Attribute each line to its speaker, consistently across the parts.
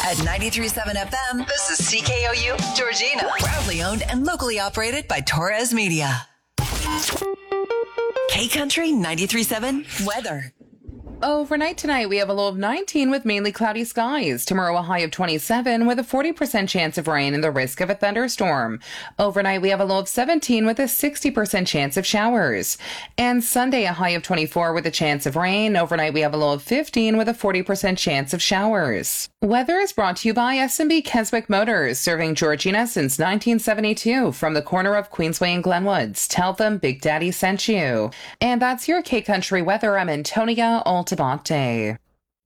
Speaker 1: At 93.7 FM, this is CKOU Georgina. Proudly owned and locally operated by Torres Media. K-Country 93.7 weather.
Speaker 2: Overnight tonight, we have a low of 19 with mainly cloudy skies. Tomorrow, a high of 27 with a 40% chance of rain and the risk of a thunderstorm. Overnight, we have a low of 17 with a 60% chance of showers. And Sunday, a high of 24 with a chance of rain. Overnight, we have a low of 15 with a 40% chance of showers. Weather is brought to you by S&B Keswick Motors, serving Georgina since 1972 from the corner of Queensway and Glenwoods. Tell them Big Daddy sent you. And that's your K-Country weather. I'm Antonia Altabate. Country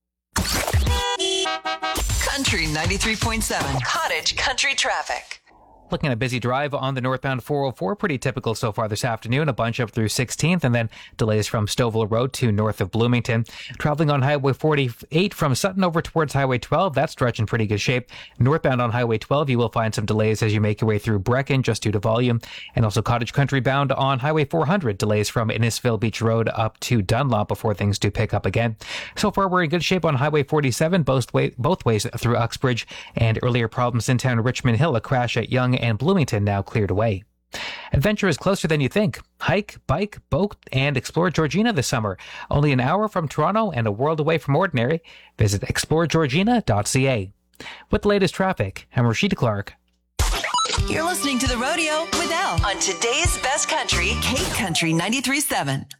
Speaker 1: 93.7, Cottage Country traffic.
Speaker 3: Looking at a busy drive on the northbound 404, pretty typical so far this afternoon, a bunch up through 16th, and then delays from Stouffville Road to north of Bloomington. Traveling on Highway 48 from Sutton over towards Highway 12, that stretch in pretty good shape. Northbound on Highway 12, you will find some delays as you make your way through Brecken, just due to volume. And also Cottage Country bound on Highway 400, delays from Innisfil Beach Road up to Dunlop before things do pick up again. So far, we're in good shape on Highway 47, both ways through Uxbridge, and earlier problems in town Richmond Hill, a crash at Yonge and Bloomington now cleared away. Adventure is closer than you think. Hike, bike, boat, and explore Georgina this summer. Only an hour from Toronto and a world away from ordinary. Visit exploregeorgina.ca. With the latest traffic, I'm Rashida Clark.
Speaker 1: You're listening to The Rodeo with Elle on today's best country, K-Country 93.7.